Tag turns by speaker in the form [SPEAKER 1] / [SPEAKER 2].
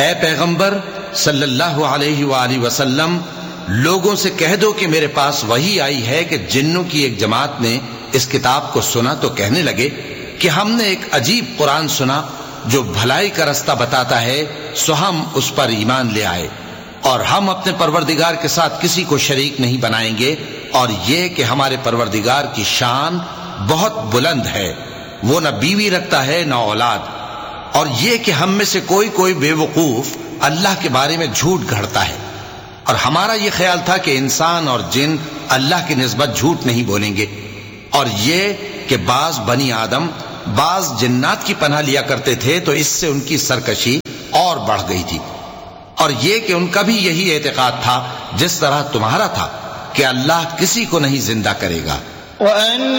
[SPEAKER 1] ऐ पैगंबर सल्लल्लाहु अलैहि वसल्लम, लोगों से कह दो कि मेरे पास वही आई है कि जिन्नों की एक जमात ने इस किताब को सुना तो कहने लगे कि हमने एक अजीब कुरान सुना जो भलाई का रास्ता बताता है, सो हम उस पर ईमान ले आए और हम अपने परवरदिगार के साथ किसी को शरीक नहीं बनाएंगे, और ये कि हमारे परवरदिगार की शान बहुत बुलंद है, वो न बीवी रखता है न औलाद, और ये कि हम में से कोई कोई बेवकूफ अल्लाह के बारे में झूठ गढ़ता है, और हमारा ये ख्याल था कि इंसान और जिन अल्लाह की निस्बत झूठ नहीं बोलेंगे, और ये कि बाज बनी आदम बाज जिन्नात की पनाह लिया करते थे तो इससे उनकी सरकशी और बढ़ गई थी, और ये कि उनका भी यही एतकाद था जिस तरह तुम्हारा था कि अल्लाह किसी को नहीं जिंदा करेगा।